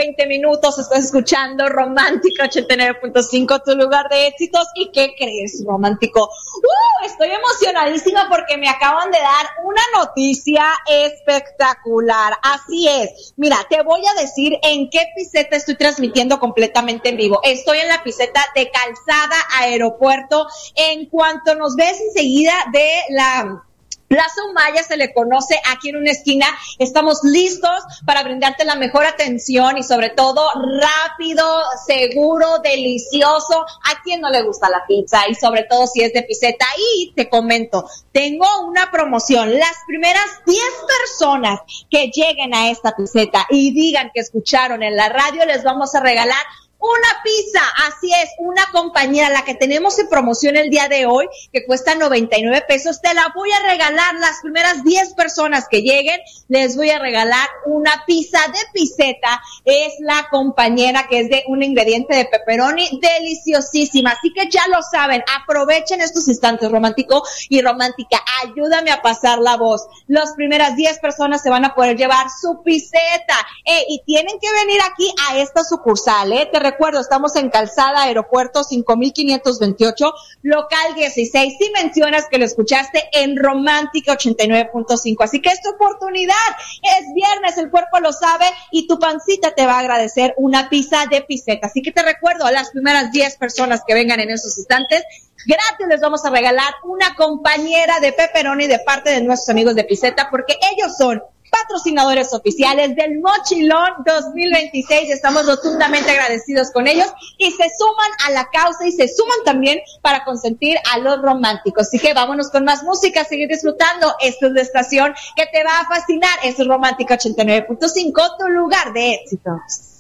20 minutos. Estás escuchando Romántica 89.5, tu lugar de éxitos. ¿Y qué crees, Romántico? Estoy emocionadísima porque me acaban de dar una noticia espectacular. Así es. Mira, te voy a decir en qué piseta estoy transmitiendo completamente en vivo. Estoy en la piseta de Calzada Aeropuerto. En cuanto nos ves enseguida de la Plaza Humaya, se le conoce aquí en una esquina, estamos listos para brindarte la mejor atención y sobre todo rápido, seguro, delicioso. ¿A quién no le gusta la pizza? Y sobre todo si es de piseta. Y te comento, tengo una promoción. Las primeras 10 personas que lleguen a esta piseta y digan que escucharon en la radio, les vamos a regalar una pizza. Así es, una compañera, la que tenemos en promoción el día de hoy, que cuesta 99 pesos, te la voy a regalar. Las primeras 10 personas que lleguen, les voy a regalar una pizza de piseta. Es la compañera que es de un ingrediente de pepperoni deliciosísima. Así que ya lo saben, aprovechen estos instantes, Romántico y Romántica. Ayúdame a pasar la voz. Las primeras 10 personas se van a poder llevar su piseta. Y tienen que venir aquí a esta sucursal, Te recuerdo, estamos en Calzada Aeropuerto 5528, local 16. Si mencionas que lo escuchaste en Romántica 89.5. Así que es tu oportunidad. Es viernes, el cuerpo lo sabe y tu pancita te va a agradecer una pizza de piseta. Así que te recuerdo, a las primeras 10 personas que vengan en esos instantes, gratis les vamos a regalar una compañera de pepperoni de parte de nuestros amigos de Piseta, porque ellos son patrocinadores oficiales del Mochilón 2026. Estamos rotundamente agradecidos con ellos y se suman a la causa y se suman también para consentir a los románticos. Así que vámonos con más música, seguir disfrutando. Esta es la estación que te va a fascinar. Es Romántica 89.5, tu lugar de éxitos.